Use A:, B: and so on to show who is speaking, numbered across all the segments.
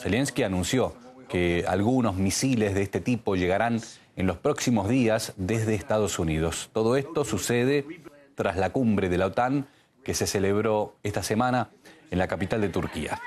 A: Zelensky anunció que algunos misiles de este tipo llegarán en los próximos días desde Estados Unidos. Todo esto sucede tras la cumbre de la OTAN que se celebró esta semana en la capital de Turquía.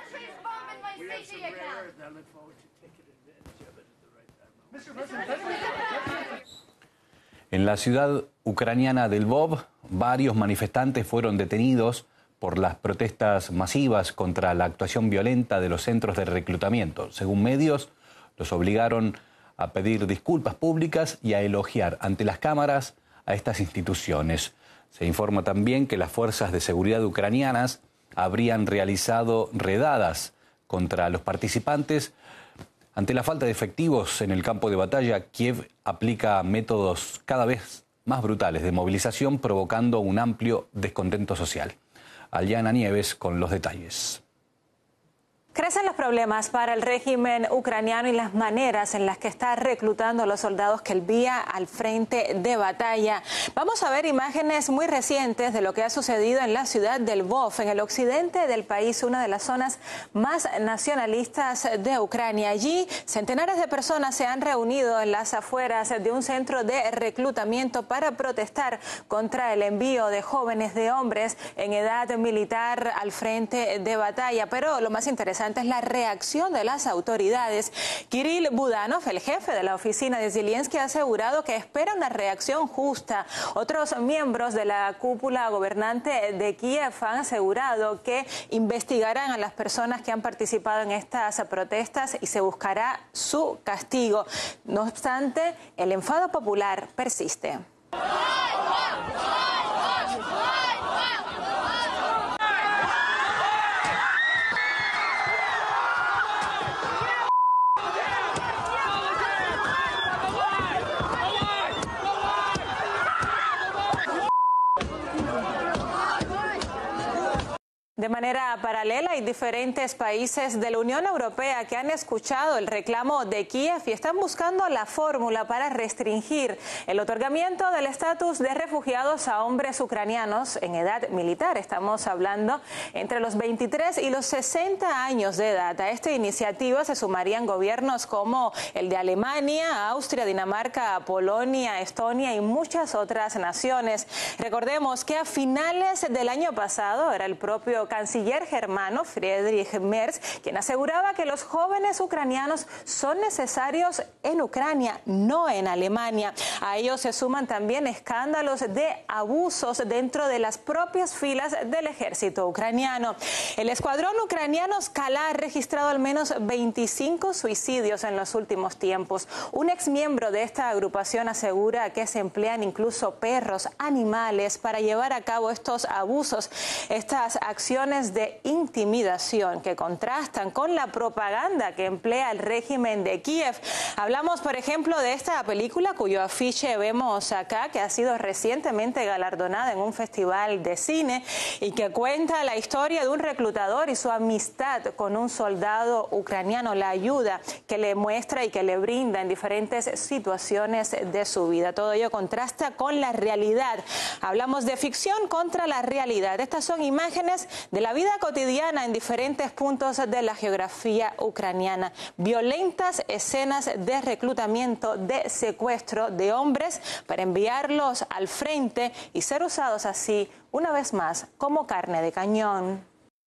A: En la ciudad ucraniana de Lvov, varios manifestantes fueron detenidos por las protestas masivas contra la actuación violenta de los centros de reclutamiento. Según medios, los obligaron a pedir disculpas públicas y a elogiar ante las cámaras a estas instituciones. Se informa también que las fuerzas de seguridad ucranianas habrían realizado redadas contra los participantes. Ante la falta de efectivos en el campo de batalla, Kiev aplica métodos cada vez más brutales de movilización, provocando un amplio descontento social. Aliana Nieves con los detalles.
B: Crecen los problemas para el régimen ucraniano y las maneras en las que está reclutando a los soldados que envía al frente de batalla. Vamos a ver imágenes muy recientes de lo que ha sucedido en la ciudad de Lvov, en el occidente del país, una de las zonas más nacionalistas de Ucrania. Allí, centenares de personas se han reunido en las afueras de un centro de reclutamiento para protestar contra el envío de jóvenes, de hombres en edad militar al frente de batalla. Pero lo más interesante es la reacción de las autoridades. Kirill Budanov, el jefe de la oficina de Zelensky, ha asegurado que espera una reacción justa. Otros miembros de la cúpula gobernante de Kiev han asegurado que investigarán a las personas que han participado en estas protestas y se buscará su castigo. No obstante, el enfado popular persiste. De manera paralela, hay diferentes países de la Unión Europea que han escuchado el reclamo de Kiev y están buscando la fórmula para restringir el otorgamiento del estatus de refugiados a hombres ucranianos en edad militar. Estamos hablando entre los 23 y los 60 años de edad. A esta iniciativa se sumarían gobiernos como el de Alemania, Austria, Dinamarca, Polonia, Estonia y muchas otras naciones. Recordemos que a finales del año pasado era el propio canciller germano Friedrich Merz quien aseguraba que los jóvenes ucranianos son necesarios en Ucrania, no en Alemania. A ellos se suman también escándalos de abusos dentro de las propias filas del ejército ucraniano. El escuadrón ucraniano Skala ha registrado al menos 25 suicidios en los últimos tiempos. Un exmiembro de esta agrupación asegura que se emplean incluso perros, animales, para llevar a cabo estos abusos, estas acciones de intimidación que contrastan con la propaganda que emplea el régimen de Kiev. Hablamos, por ejemplo, de esta película cuyo afiche vemos acá, que ha sido recientemente galardonada en un festival de cine y que cuenta la historia de un reclutador y su amistad con un soldado ucraniano, la ayuda que le muestra y que le brinda en diferentes situaciones de su vida. Todo ello contrasta con la realidad. Hablamos de ficción contra la realidad. Estas son imágenes de la vida cotidiana en diferentes puntos de la geografía ucraniana. Violentas escenas de reclutamiento, de secuestro de hombres para enviarlos al frente y ser usados así, una vez más, como carne de cañón.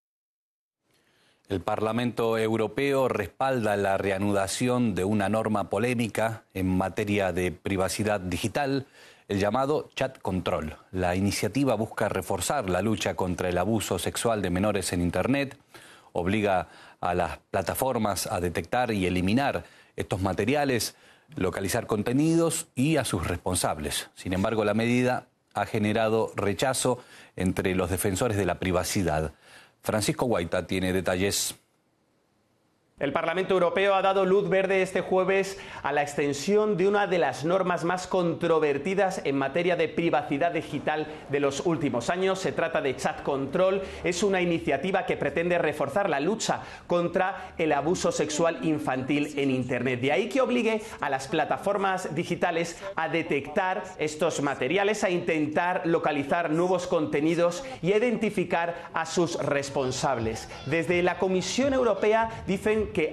A: El Parlamento Europeo respalda la reanudación de una norma polémica en materia de privacidad digital, el llamado Chat Control. La iniciativa busca reforzar la lucha contra el abuso sexual de menores en Internet, obliga a las plataformas a detectar y eliminar estos materiales, localizar contenidos y a sus responsables. Sin embargo, la medida ha generado rechazo entre los defensores de la privacidad. Francisco Guaita tiene detalles.
C: El Parlamento Europeo ha dado luz verde este jueves a la extensión de una de las normas más controvertidas en materia de privacidad digital de los últimos años. Se trata de Chat Control. Es una iniciativa que pretende reforzar la lucha contra el abuso sexual infantil en Internet. De ahí que obligue a las plataformas digitales a detectar estos materiales, a intentar localizar nuevos contenidos y a identificar a sus responsables. Desde la Comisión Europea dicen